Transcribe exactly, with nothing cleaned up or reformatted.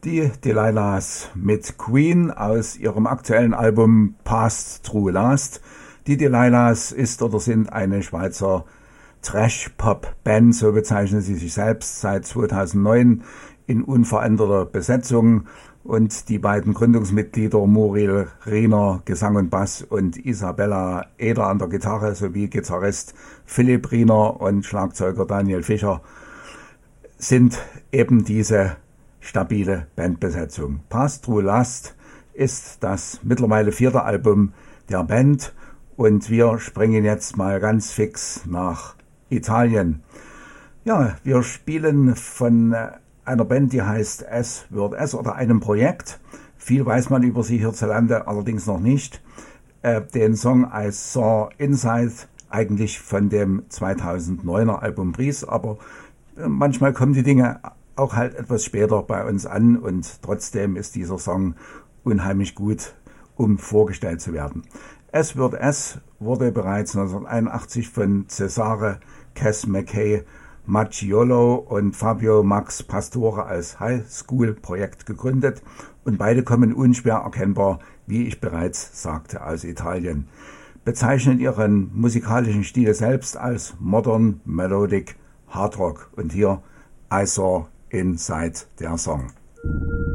Die Delilahs mit Queen aus ihrem aktuellen Album Past True Last. Die Delilahs ist oder sind eine Schweizer Trash-Pop-Band, so bezeichnen sie sich selbst, seit zweitausendneun in unveränderter Besetzung. Und die beiden Gründungsmitglieder Muriel Riener, Gesang und Bass, und Isabella Eder an der Gitarre sowie Gitarrist Philipp Riener und Schlagzeuger Daniel Fischer sind eben diese stabile Bandbesetzung. Past True Last ist das mittlerweile vierte Album der Band und wir springen jetzt mal ganz fix nach Italien. Ja, wir spielen von einer Band, die heißt S wird S oder einem Projekt. Viel weiß man über sie hierzulande allerdings noch nicht. Äh, den Song I Saw Inside, eigentlich von dem zweitausenddeuner Album Breeze, aber äh, manchmal kommen die Dinge auch halt etwas später bei uns an und trotzdem ist dieser Song unheimlich gut, um vorgestellt zu werden. S wird S wurde bereits neunzehnhunderteinundachtzig von Cesare Cass McKay Macchiolo und Fabio Max Pastore als High-School-Projekt gegründet und beide kommen unschwer erkennbar, wie ich bereits sagte, aus Italien, bezeichnen ihren musikalischen Stil selbst als Modern Melodic Hard Rock und hier I Saw Inside der Song.